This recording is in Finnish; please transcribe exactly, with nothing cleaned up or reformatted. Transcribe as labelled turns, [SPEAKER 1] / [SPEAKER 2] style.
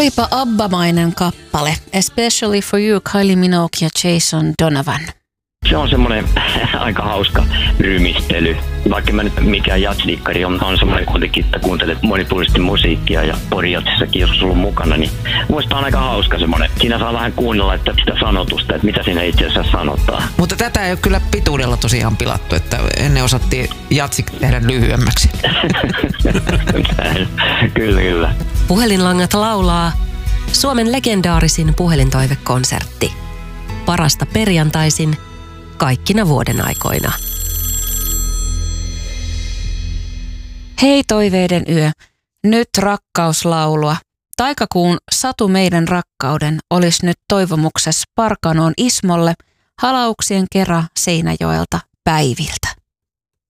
[SPEAKER 1] Olipa abbamainen kappale, Especially for You, Kylie Minogue ja Jason Donovan.
[SPEAKER 2] Se on semmoinen aika hauska rymistely. Vaikka mä nyt mikään jazzdikkari on, on semmoinen kuitenkin, että kuuntelet monipuolisesti musiikkia ja porijatsissakin jos sulla on mukana, niin muista on aika hauska semmoinen. Siinä saa vähän kuunnella että sitä sanotusta, että mitä siinä itse asiassa sanotaan.
[SPEAKER 3] Mutta tätä ei ole kyllä pituudella tosiaan pilattu, että ennen osattiin jatsi tehdä lyhyemmäksi.
[SPEAKER 2] Kyllä, kyllä.
[SPEAKER 4] Puhelinlangat laulaa Suomen legendaarisin puhelintoivekonsertti. Parasta perjantaisin kaikkina vuoden aikoina.
[SPEAKER 1] Hei toiveiden yö, nyt rakkauslaulua. Taikakuun Satu meidän rakkauden olisi nyt toivomuksessa Parkanoon Ismolle halauksien kera Seinäjoelta Päiviltä.